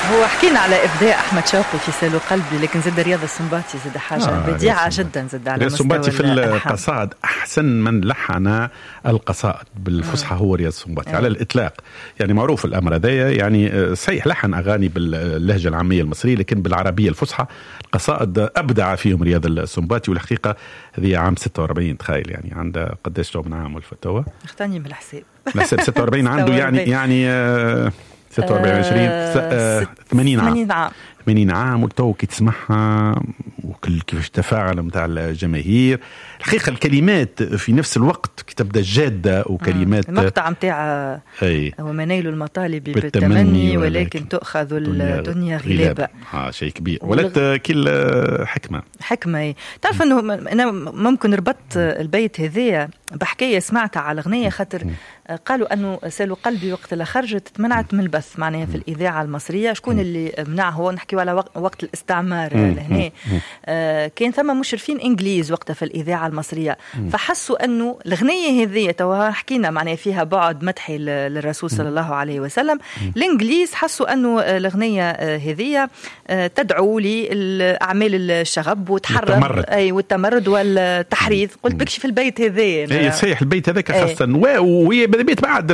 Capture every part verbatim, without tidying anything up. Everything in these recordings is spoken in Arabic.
هو حكينا على إبداع أحمد شوقي في سالو قلبي، لكن زاد رياض السنباطي زاد حاجة آه بديعة جدا زاد على مستوى السنباطي في القصائد. أحسن من لحن القصائد بالفصحى هو رياض السنباطي آه. على الإطلاق، يعني معروف الأمر هذا. يعني صحيح لحن أغاني باللهجة العامية المصرية، لكن بالعربية الفصحى القصائد أبدع فيهم رياض السنباطي. والحقيقة هذه عام ستة وأربعين، تخيل يعني عنده قديش تو من عام والفتوى اختاني بالحساب نحسب ستة وأربعين عنده يعني يعني آه ستة وأربعين عشرين ثمانين عام ثمانين عام وتو كي تسمعها وكل كيفاش تفاعل متاع الجماهير. الحقيقة الكلمات في نفس الوقت كتبدا جادة وكلمات المقطع متاع ومنيل المطالب بالتمني ولكن تأخذ الدنيا غلابة. اه شيء كبير ولات كل حكمة حكمة. تعرف انه انا ممكن ربطت البيت هذيا بحكاية سمعتها على الأغنية، خاطر قالوا أنه سالو قلبي وقت اللي خرجت منعت من البث معناها في الإذاعة المصرية. شكون اللي منعه؟ هو نحكي على وقت الاستعمار لهنا. آه كان ثم مشرفين إنجليز وقتها في الإذاعة المصرية، فحسوا أنه الأغنية هذه توها حكينا معناها فيها بعد مدحي للرسول صلى الله عليه وسلم. الإنجليز حسوا أنه الأغنية هذه تدعو لأعمال الشغب وتحرر أي والتمرد والتحريض. قلت بكشي في البيت هذا اي صحيح البيت هذاك خاصة وهي ماذا بيت بعد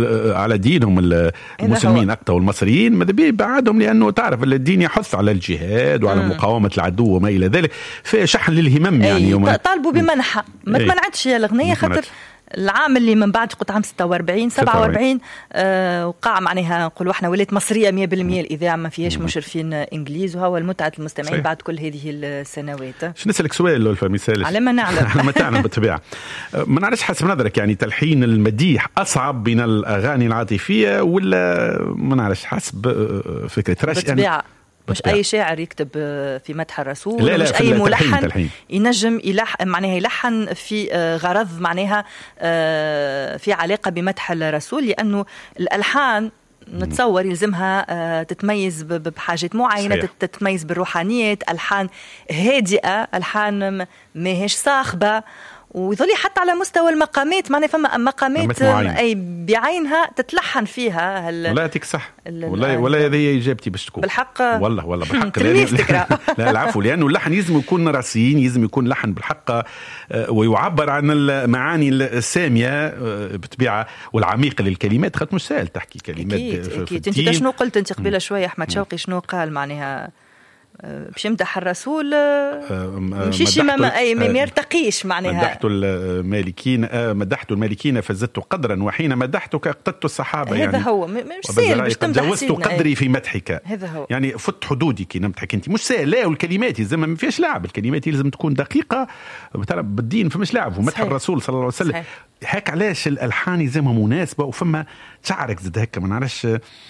على دينهم المسلمين أكثر والمصريين ماذا بيت بعدهم، لأنه تعرف الدين يحث على الجهاد وعلى مم. مقاومة العدو وما إلى ذلك، في شحن للهمم يعني يوم طالبوا بمنحة ما تمنعتش هي الأغنية خاطر العام اللي من بعد قلت عام ستة وأربعين سبعة وأربعين آه وقع معناها نقولوا احنا ولات مصرية مية بالمية الإذاعة ما فيهاش مشرفين إنجليز، وهو المتعة المستمعين صحيح. بعد كل هذه السنوات. شو نسألك سؤال لو مثال على ما نعلم على ما تعلم بالطبيعة ما نعرفش حسب نظرك يعني تلحين المديح أصعب من الأغاني العاطفية ولا ما نعرفش حسب فكرة بالطبيعة؟ مش أي شاعر يكتب في مدح الرسول، لا لا مش أي ملحن تلحين. ينجم يلح معناها يلحن في غرض معناها في علاقة بمدح الرسول، لأنه الألحان نتصور يلزمها تتميز بحاجات معينة صحيح. تتميز بالروحانيات، ألحان هادئة، ألحان ماهيش صاخبة، ويظل حتى على مستوى المقامات معناها فما مقامات اي بعينها تتلحن فيها هل... ولا يعطيك صح ولا ولا هذه اجابتي باش تكون بالحق والله والله بالحق لا العفو، لانه اللحن يلزم يكون راسيين، يلزم يكون لحن بالحق ويعبر عن المعاني الساميه بطبيعه والعميقه للكلمات، خاطر مش سهل تحكي كلمات اكيد اكيد. انت شنو قلت انت قبيله شويه احمد شوقي شنو قال معناها باش يمدح الرسول مشيش ما اي ما يرتقيش معناها مدحت المالكين مدحت المالكين فزدت قدرا وحين مدحتك اقتدت الصحابه هذا يعني هو مش سهل باش تمدح جوزت قدري في مدحك هذا هو يعني فت حدودي كي نمدحك انت مش سهل. لا والكلمات يلزم ما فيهاش لعب، الكلمات يلزم تكون دقيقه بالدين فمش لعب ومدح الرسول صلى الله عليه وسلم. هيك علاش الالحان يلزمها مناسبه وفما تشعرك زاد هكا ما نعرفش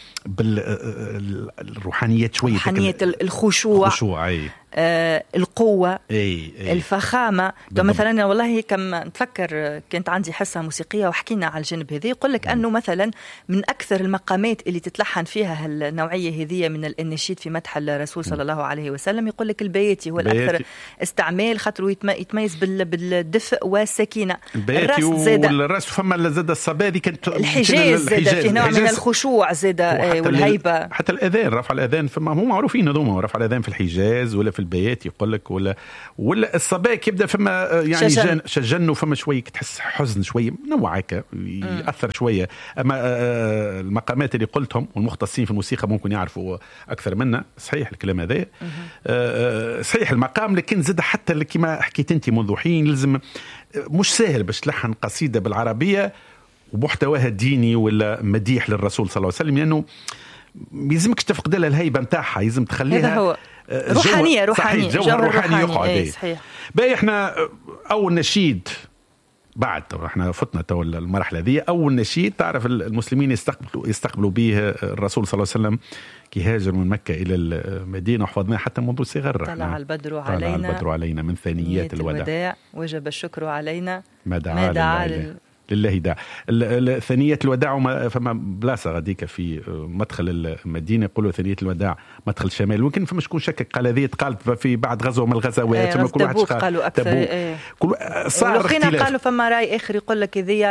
بالروحانيات شويه روحانيه الخشوع الخشوع اي آه القوة أي أي. الفخامة. مثلا والله كم نتفكر كانت عندي حصة موسيقية وحكينا على الجانب هذي، يقول لك أنه مثلا من أكثر المقامات اللي تتلحن فيها النوعية هذه من النشيد في مدح الرسول صلى الله عليه وسلم، يقول لك البياتي هو الأكثر استعمال، خاطر يتميز بالدفء والسكينة. البياتي والرأس فما زاد الصبادي كانت الحجاز زاد في نوع من الخشوع زاد والهيبة. حتى الأذان رفع الأذان فما هم معروفين هذوما رفع الأذان في الحجاز ولا في البيات يقول لك ولا ولا الصباك يبدا فما يعني شجن, شجن وفما شويه تحس حزن شويه نوعك ياثر شويه. اما المقامات اللي قلتهم والمختصين في الموسيقى ممكن يعرفوا اكثر منا. صحيح الكلام هذا صحيح المقام، لكن زاد حتى كما حكيت انت منذ حين لازم مش سهل باش تلحن قصيده بالعربيه ومحتواها الديني ولا مديح للرسول صلى الله عليه وسلم، لانه يلزمك تفقد لها الهيبه نتاعها، لازم تخليها هذا هو روحانية روحانية جو روحاني يقعد. ايه صحيح. باهي احنا أول نشيد بعد احنا فتنا تو المرحلة ذي، أول نشيد تعرف المسلمين يستقبلوا يستقبلوا به الرسول صلى الله عليه وسلم كي هاجر من مكة إلى المدينة وحفظناه حتى منذ صغر. طلع البدر علينا طلع البدر علينا من ثنيات الوداع, الوداع وجب الشكر علينا ما دعا, دعا لله لله دا ثنية الوداع. فما بلاصة غاديك في مدخل المدينة يقولوا ثنية الوداع مدخل شمال، ويمكن فما شكون شكك قال هذه قالت في بعد غزوة من الغزوات ثم كل واحد قالوا أكثر ايه. كل صار اختلاف. قالوا فما رأي آخر يقول لك هذه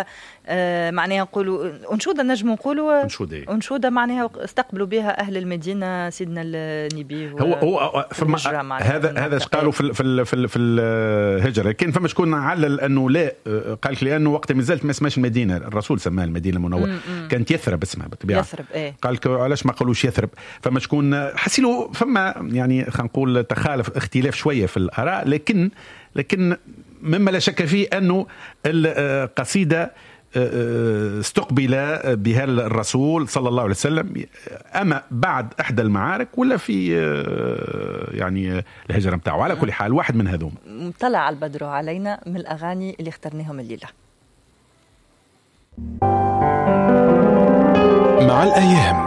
آه معناها نقولوا أنشودة نجم نقولوا أنشودة أنشودة معناها استقبلوا بها أهل المدينة سيدنا النبي هو هو فما هذا هذا قالوا في في في في الهجرة. كان فما شكون علل أنه لا، قال لك لأنه وقت ما زالت ما اسمهاش المدينة، الرسول سماها المدينة المنورة، كانت يثرب اسمها بالطبيعة. يثرب إيه. قال لك علاش ما قالوش يثرب؟ فما شكون حسيلو فما يعني خلينا نقول تخالف اختلاف شوية في الآراء، لكن لكن مما لا شك فيه أنه القصيدة استقبل بها الرسول صلى الله عليه وسلم، أما بعد إحدى المعارك ولا في يعني الهجرة متاعه. على كل حال واحد من هذوم. طلع البدر علينا من الأغاني اللي اخترناهم الليلة. مع الأيام